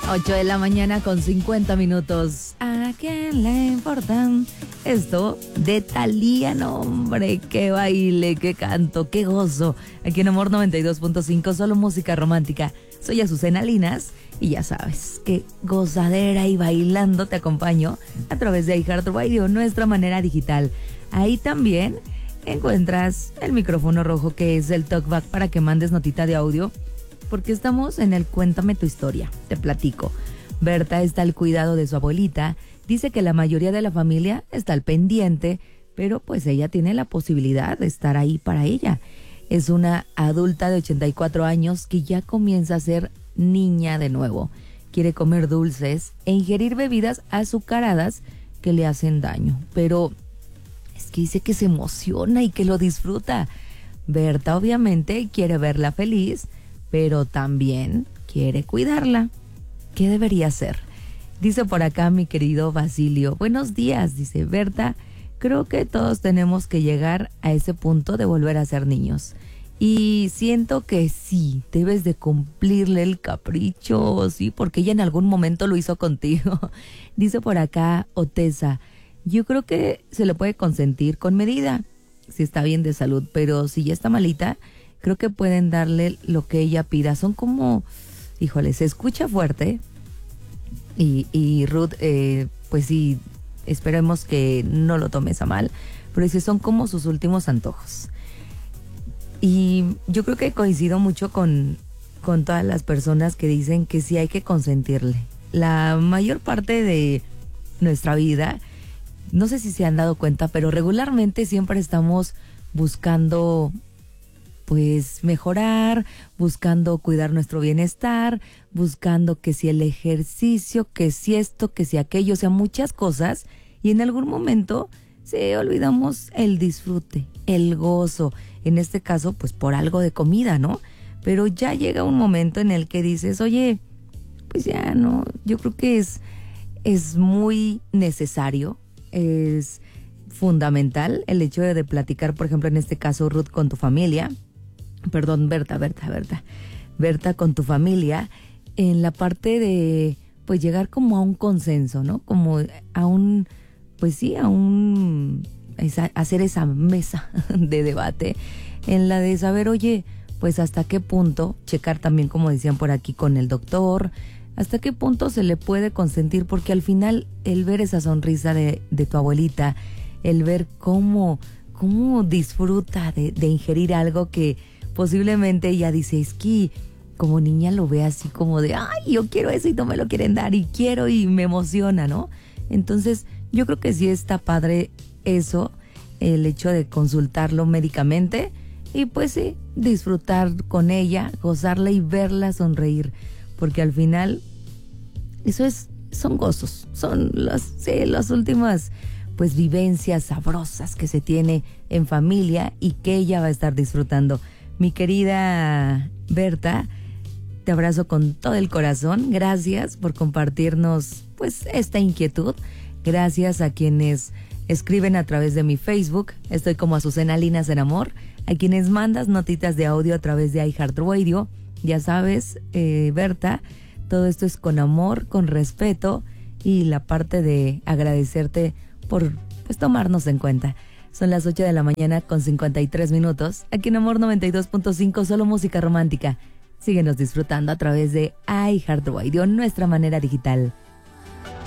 8 de la mañana con 50 minutos. ¿A quién le importan? Esto de Thalía, no hombre, qué baile, qué canto, qué gozo. Aquí en Amor 92.5, solo música romántica. Soy Azucena Linas y ya sabes, qué gozadera y bailando te acompaño a través de iHeartRadio, nuestra manera digital. Ahí también encuentras el micrófono rojo que es el talkback para que mandes notita de audio, porque estamos en el Cuéntame tu historia. Te platico. Berta está al cuidado de su abuelita. Dice que la mayoría de la familia está al pendiente, pero pues ella tiene la posibilidad de estar ahí para ella. Es una adulta de 84 años que ya comienza a ser niña de nuevo. Quiere comer dulces e ingerir bebidas azucaradas que le hacen daño, pero es que dice que se emociona y que lo disfruta. Berta obviamente quiere verla feliz, pero también quiere cuidarla. ¿Qué debería hacer? Dice por acá mi querido Basilio. Buenos días, dice Berta. Creo que todos tenemos que llegar a ese punto de volver a ser niños. Y siento que sí, debes de cumplirle el capricho, sí, porque ella en algún momento lo hizo contigo. Dice por acá Otesa. Yo creo que se le puede consentir con medida, si está bien de salud, pero si ya está malita, creo que pueden darle lo que ella pida. Son como, híjole, se escucha fuerte. Y Ruth, pues sí, esperemos que no lo tomes a mal. Pero dice, son como sus últimos antojos. Y yo creo que coincido mucho con todas las personas que dicen que sí hay que consentirle. La mayor parte de nuestra vida, no sé si se han dado cuenta, pero regularmente siempre estamos buscando pues mejorar, buscando cuidar nuestro bienestar, buscando que si el ejercicio, que si esto, que si aquello, o sea, muchas cosas, y en algún momento se olvidamos el disfrute, el gozo, en este caso pues por algo de comida, ¿no? Pero ya llega un momento en el que dices, oye, pues ya no, yo creo que es muy necesario, es fundamental el hecho de platicar, por ejemplo, en este caso Ruth con tu familia, perdón, Berta con tu familia, en la parte de pues llegar como a un consenso, ¿no? Como a un, pues sí, hacer esa mesa de debate en la de saber, oye, pues hasta qué punto, checar también como decían por aquí con el doctor, hasta qué punto se le puede consentir, porque al final el ver esa sonrisa de tu abuelita, el ver cómo disfruta de ingerir algo que posiblemente ella dice, es que como niña lo ve así como de, ay, yo quiero eso y no me lo quieren dar y quiero y me emociona, ¿no? Entonces yo creo que sí está padre eso, el hecho de consultarlo médicamente y pues sí, disfrutar con ella, gozarla y verla sonreír, porque al final eso son gozos, son las últimas pues vivencias sabrosas que se tiene en familia y que ella va a estar disfrutando. Mi querida Berta, te abrazo con todo el corazón. Gracias por compartirnos pues esta inquietud. Gracias a quienes escriben a través de mi Facebook. Estoy como Azucena Linas en Amor. A quienes mandas notitas de audio a través de iHeartRadio. Ya sabes, Berta, todo esto es con amor, con respeto y la parte de agradecerte por pues tomarnos en cuenta. Son las 8 de la mañana con 53 minutos. Aquí en Amor 92.5, solo música romántica. Síguenos disfrutando a través de iHeartRadio, nuestra manera digital.